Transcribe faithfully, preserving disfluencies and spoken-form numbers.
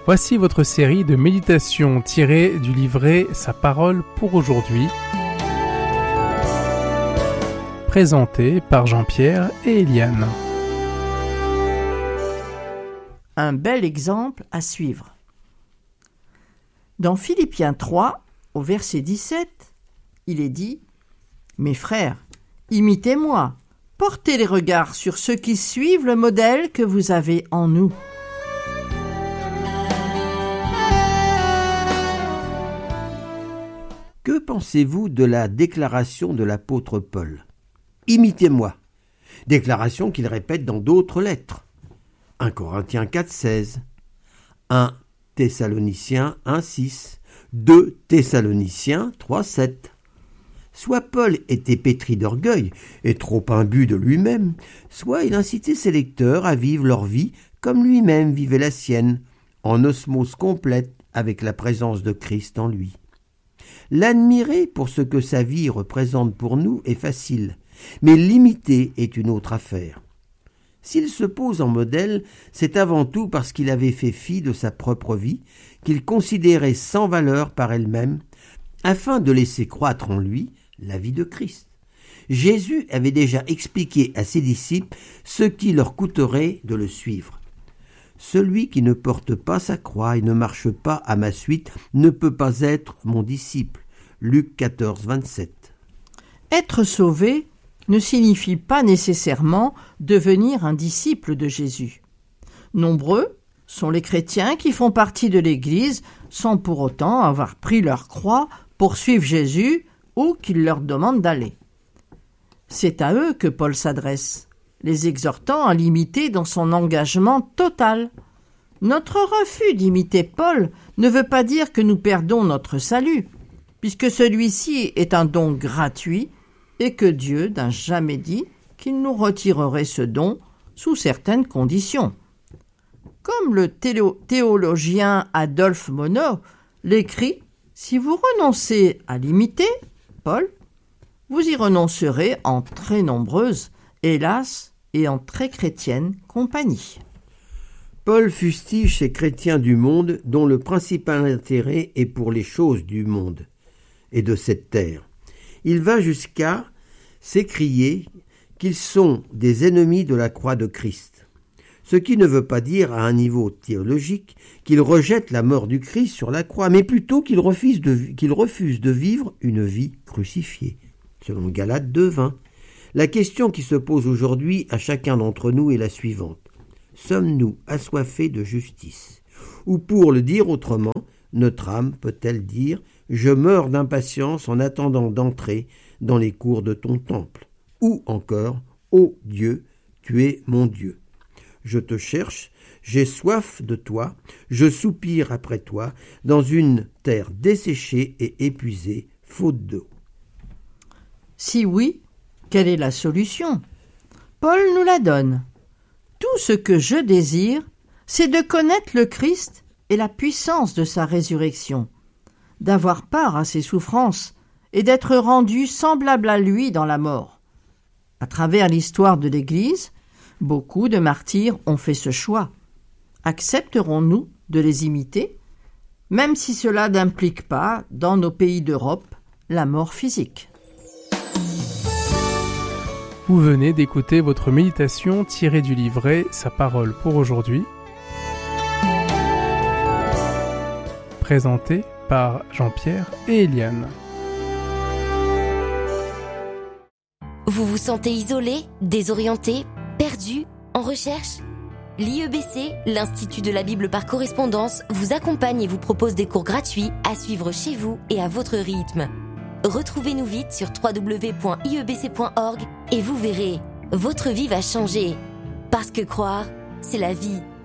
Voici votre série de méditations tirées du livret Sa parole pour aujourd'hui, présentée par Jean-Pierre et Eliane. Un bel exemple à suivre. Dans Philippiens trois, au verset dix-sept, il est dit « Mes frères, imitez-moi, portez les regards sur ceux qui suivent le modèle que vous avez en nous. » Que pensez-vous de la déclaration de l'apôtre Paul ? « Imitez-moi », déclaration qu'il répète dans d'autres lettres. un Corinthiens quatre seize, un Thessaloniciens un six, deux Thessaloniciens trois sept. Soit Paul était pétri d'orgueil et trop imbu de lui-même, soit il incitait ses lecteurs à vivre leur vie comme lui-même vivait la sienne, en osmose complète avec la présence de Christ en lui. L'admirer pour ce que sa vie représente pour nous est facile, mais l'imiter est une autre affaire. S'il se pose en modèle, c'est avant tout parce qu'il avait fait fi de sa propre vie, qu'il considérait sans valeur par elle-même, afin de laisser croître en lui la vie de Christ. Jésus avait déjà expliqué à ses disciples ce qui leur coûterait de le suivre. Celui qui ne porte pas sa croix et ne marche pas à ma suite ne peut pas être mon disciple. Luc quatorze vingt-sept. Être sauvé ne signifie pas nécessairement devenir un disciple de Jésus. Nombreux sont les chrétiens qui font partie de l'Église sans pour autant avoir pris leur croix pour suivre Jésus ou qu'il leur demande d'aller. C'est à eux que Paul s'adresse, les exhortant à l'imiter dans son engagement total. Notre refus d'imiter Paul ne veut pas dire que nous perdons notre salut, puisque celui-ci est un don gratuit et que Dieu n'a jamais dit qu'il nous retirerait ce don sous certaines conditions. Comme le théo- théologien Adolphe Monod l'écrit, si vous renoncez à l'imiter, Paul, vous y renoncerez en très nombreuse, hélas, et en très chrétienne compagnie. Paul fustige ces chrétiens du monde dont le principal intérêt est pour les choses du monde et de cette terre. Il va jusqu'à s'écrier qu'ils sont des ennemis de la croix de Christ, ce qui ne veut pas dire à un niveau théologique qu'ils rejettent la mort du Christ sur la croix, mais plutôt qu'ils refusent de, qu'ils refusent de vivre une vie crucifiée, selon Galates deux vingt. La question qui se pose aujourd'hui à chacun d'entre nous est la suivante. Sommes-nous assoiffés de justice ? Ou pour le dire autrement, notre âme peut-elle dire « Je meurs d'impatience en attendant d'entrer dans les cours de ton temple » ou encore « Ô Dieu, tu es mon Dieu. Je te cherche, j'ai soif de toi, je soupire après toi dans une terre desséchée et épuisée, faute d'eau. » Si oui, quelle est la solution ? Paul nous la donne. Tout ce que je désire, c'est de connaître le Christ et la puissance de sa résurrection, d'avoir part à ses souffrances et d'être rendu semblable à lui dans la mort. À travers l'histoire de l'Église, beaucoup de martyrs ont fait ce choix. Accepterons-nous de les imiter, même si cela n'implique pas, dans nos pays d'Europe, la mort physique ? Vous venez d'écouter votre méditation tirée du livret Sa parole pour aujourd'hui, présentée par Jean-Pierre et Eliane. Vous vous sentez isolé, désorienté, perdu, en recherche ? L'I E B C, l'Institut de la Bible par correspondance, vous accompagne et vous propose des cours gratuits à suivre chez vous et à votre rythme. Retrouvez-nous vite sur w w w point i e b c point org et vous verrez, votre vie va changer. Parce que croire, c'est la vie.